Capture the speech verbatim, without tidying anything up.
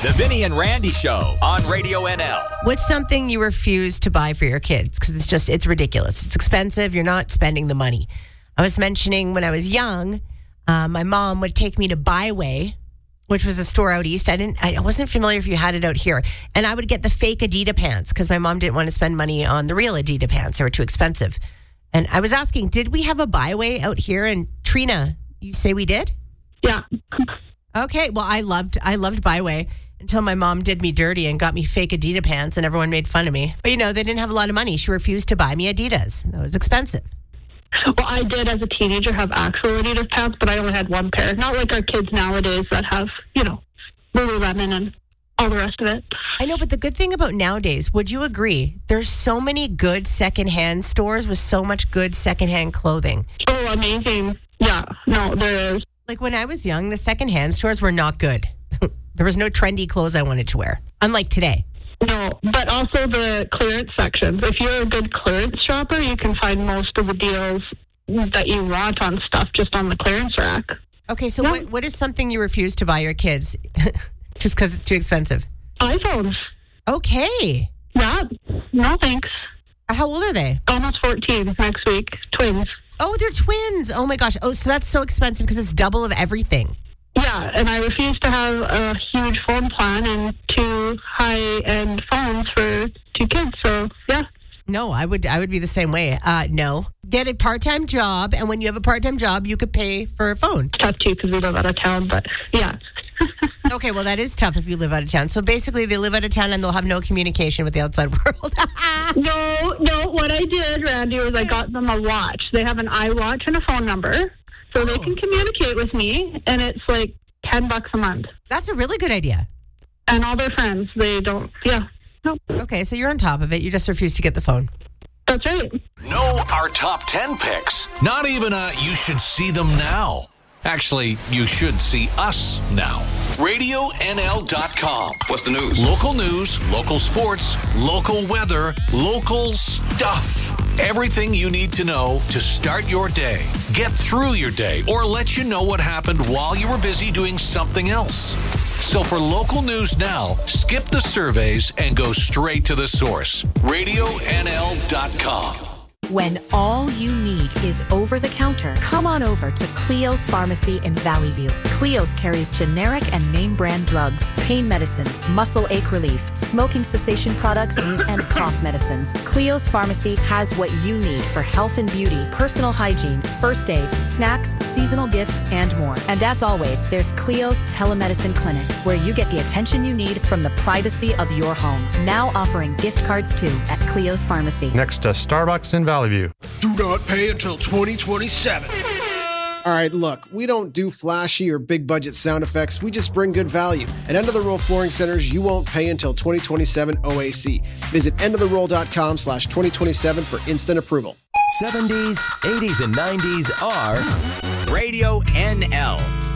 The Vinny and Randy Show on Radio N L. What's something you refuse to buy for your kids? Because it's just, it's ridiculous. It's expensive. You're not spending the money. I was mentioning when I was young, uh, my mom would take me to Byway, which was a store out east. I didn't, I wasn't familiar if you had it out here. And I would get the fake Adidas pants because my mom didn't want to spend money on the real Adidas pants. They were too expensive. And I was asking, did we have a Byway out here? And Trina, you say we did? Yeah. Okay. Well, I loved, I loved Byway. Until my mom did me dirty and got me fake Adidas pants and everyone made fun of me. But, you know, they didn't have a lot of money. She refused to buy me Adidas. That was expensive. Well, I did as a teenager have actual Adidas pants, but I only had one pair. Not like our kids nowadays that have, you know, Lululemon and all the rest of it. I know, but the good thing about nowadays, would you agree? There's so many good secondhand stores with so much good secondhand clothing. Oh, amazing. Yeah, no, there is. Like when I was young, the secondhand stores were not good. There was no trendy clothes I wanted to wear, unlike today. No, but also the clearance sections. If you're a good clearance shopper, you can find most of the deals that you want on stuff just on the clearance rack. Okay, so yeah. what, what is something you refuse to buy your kids just because it's too expensive? iPhones. Okay. Yeah, no thanks. How old are they? Almost fourteen next week. Twins. Oh, they're twins. Oh, my gosh. Oh, so that's so expensive because it's double of everything. Yeah, and I refuse to have a huge phone plan and two high-end phones for two kids, so yeah. No, I would I would be the same way. Uh, no. Get a part-time job, and when you have a part-time job, you could pay for a phone. It's tough, too, because we live out of town, but yeah. Okay, well, that is tough if you live out of town. So basically, they live out of town, and they'll have no communication with the outside world. no, no, what I did, Randy, was I got them a watch. They have an iWatch and a phone number. So oh. they can communicate with me, and it's like ten bucks a month. That's a really good idea. And all their friends, they don't, yeah. No. Okay, so you're on top of it. You just refuse to get the phone. That's right. Know our top ten picks. Not even a you should see them now. Actually, you should see us now. radio N L dot com. What's the news? Local news, local sports, local weather, local stuff. Everything you need to know to start your day, get through your day, or let you know what happened while you were busy doing something else. So for local news now, skip the surveys and go straight to the source. radio N L dot com. When all you need is over-the-counter, come on over to Cleo's Pharmacy in Valley View. Cleo's carries generic and name-brand drugs, pain medicines, muscle ache relief, smoking cessation products, and cough medicines. Cleo's Pharmacy has what you need for health and beauty, personal hygiene, first aid, snacks, seasonal gifts, and more. And as always, there's Cleo's Telemedicine Clinic, where you get the attention you need from the privacy of your home. Now offering gift cards, too, at Cleo's Pharmacy. Next to Starbucks in Valley View. Do not pay until twenty twenty-seven. All right, look, we don't do flashy or big budget sound effects. We just bring good value. At End of the Roll Flooring Centers, you won't pay until twenty twenty-seven O A C. Visit end of the roll dot com slash twenty twenty-seven for instant approval. seventies, eighties, and nineties are Radio N L.